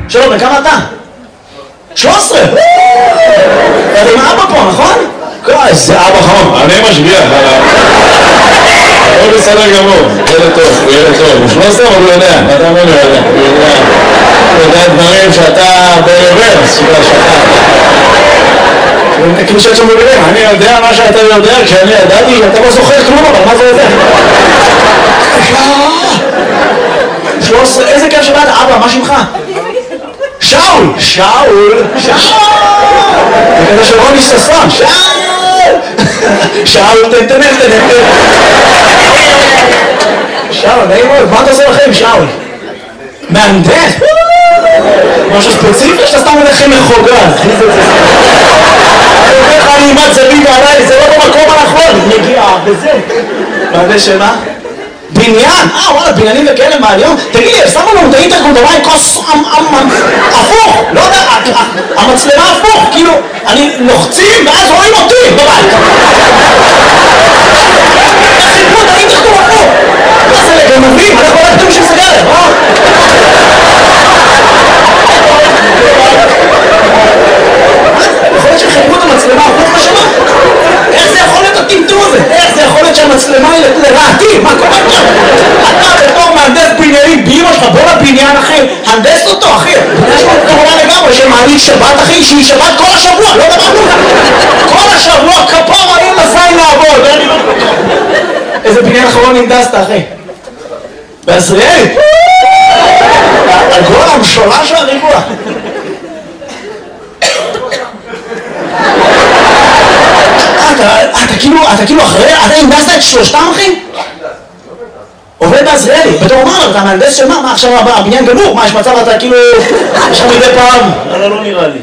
שלום, וכמה אתה? 13! אתה עם אבא פה, נכון? איזה אבא חמוד. אני משגיח עליו. הוא בסדר גמור, ילד טוב, הוא ילד טוב. הוא 13 אבל הוא יודע, אתה אומר לו יודע. הוא יודע דברים שאתה ברוורס, שאתה. כאילו שאתה מבינים, אני יודע מה שאתה יודע, כשאני ידעתי, אתה לא זוכר כלום, אבל מה זה יודע? 13, איזה כיף שבאת, אבא, מה שמך? שאול! שאול! שאול! זה כזה של רוני ששון, שאול! שאול, תנתנן. שאול, נעים מאוד, מה אתה עושה לכם, שאול? מהנדס? משהו ספציפי שאתה סתם הולך עם מחוגז. אני אומר לך, אני אימת זווית עליי, זה לא במקום הנכון. נגיעה, וזה. מהנדס שמה? בניין? וואלה, בניינים וכאלה מהיום? תגיד לי, שמו לנו את האינטרקום דבר עם כוס הפוך, לא יודע, המצלמה הפוך, כאילו, אני לוחצים ואז רואים אותי בבית. איך חיפרו את האינטרקום הפוך? מה זה לגנבים? אנחנו לא יודעים שסגרת, יכול להיות שחיפרו את המצלמה הפוך בשנה? איך זה יכול להיות הטמטום הזה? איך זה יכול להיות שהמצלמה היא לרעתי? מה קורה פה? אתה בתור מהנדס בניינים באמא שלך, בוא לבניין אחי, הנדס אותו אחי. יש לו תורה לגמרי שמעלית שבת אחי, שהיא שבת כל השבוע, לא דברנו. כל השבוע כפור האם לזין לעבוד. איזה בניין אחרון הנדסת אחי? בעזריאל? הגול המשולש של הריבוע. אתה כאילו אחרי, אתה הנדסת את שלושתם אחי? עובד בעזריאלי, בתור אומר, אתה מהנדס של מה? מה עכשיו הבניין גמור? מה יש מצב אתה כאילו, יש לך מדי פעם? לא נראה לי.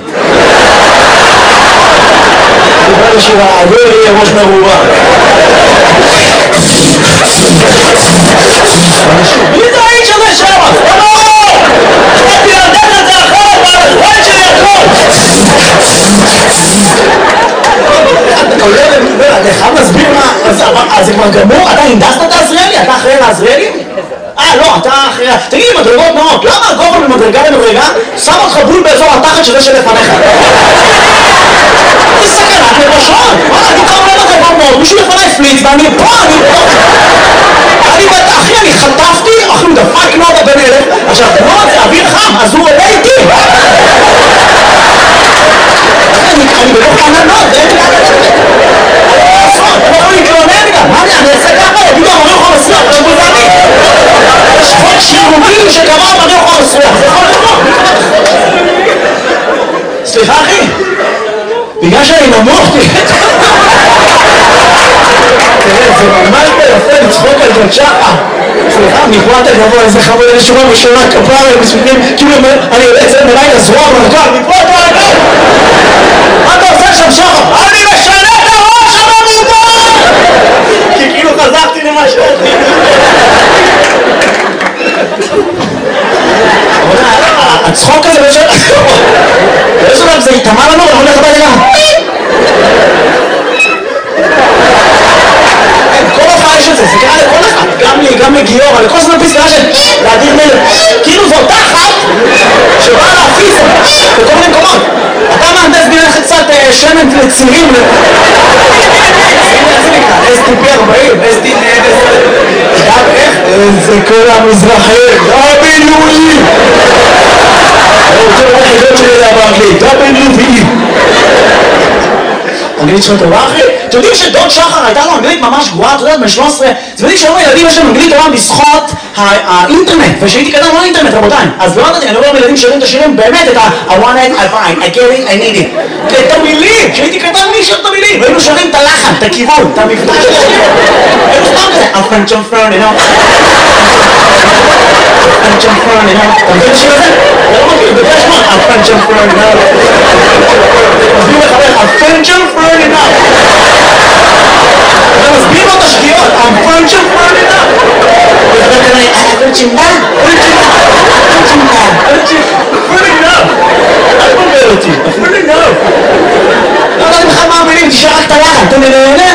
נראה לי שהעגול יהיה ראש מרובה. מי זה האיש הזה שם? באתי להנדס את זה אחרת, והזמן שלי הכל! אתה חייב להסביר מה, אז זה כבר גמור? אתה הנדסת את העזריאלי? אתה אחראי לעזריאלי? לא, אתה אחראי... תגיד לי, מדרגות נאות, למה הגובה ממדרגה למדרגה שם אותך בול באזור התחת של זה שלפניך? זה סכנת נפשות! אני קם למדרגות נאות, מישהו לפניי פליץ ואני פה, אחי, אני חטפתי, אחי, הוא דפק נודה בן אלף, עכשיו, נוד זה אוויר חם, אז הוא עולה איתי! אני בתוך עננות, זה אין לי... אתה לא להתלונן גם, מה אני אעשה ככה? יגידו, אני יכול לסלוח, זה בוזני. יש חוק שירותי שקבע אני יכול לסלוח, זה יכול לקרות. סליחה אחי, בגלל שאני נמוך, תראה, זה ממש ביפה לצחוק על ג'ון שחר. סליחה, מפרט הגבוה, איזה חמוד, איזה שורה ושורה כפרה, מספיקים, כאילו אני יודע את זה מלאי לזרוע ברגל, מפרט ברגל! מה אתה עושה שם שחר? אני משנה את הראש הממובר! כי כאילו חזרתי למה שאתי. הצחוק הזה באיזשהו דבר זה התאמה לנו, אנחנו הולך הביתה גם. כל הופעה יש את זה, זה קרה לכל אחד, גם לי, גם לגיורא, לכל זמן פסקה של להדיר מלך. כאילו זו אותה אחת שבאה להפיס בכל מיני מקומות. אתה מהנדס בלך קצת שמן לצירים. איך זה נקרא? STP 40, STP 10. גם איך? זה כל המזרחים, WE. אני רוצה לראות חידות שלי לדבר באנגלית, WE. אנגלית שלנו טובה אחי? אתם יודעים שדוד שחר הייתה לו אנגלית ממש גרועה, אתה יודעת, בן 13, אתם יודעים שהיום הילדים יש להם אנגלית טובה בזכות האינטרנט, ושהייתי קטן לא אינטרנט רבותיי, אז לא יודעתי, אני רואה ילדים שרים את השירים באמת את I want it, I find, I get it, I need it, את המילים, שהייתי קטן מי שר את המילים, והיינו שרים את הלחן, את הכיוון, את המבטא של השירים, היינו סתם כזה, I'm French, I'm French, you know, I'm French, I'm French, you know, אתה מבין את השיר הזה? זה לא מכיר, בגלל שמות, I'm French, I'm French, you know, מסביר לחבר, I'm French, I'm French, you know, אתה מסביר לו את השגיאות, I'm French, I'm French, you know, וחבר כזה, I'm French, I'm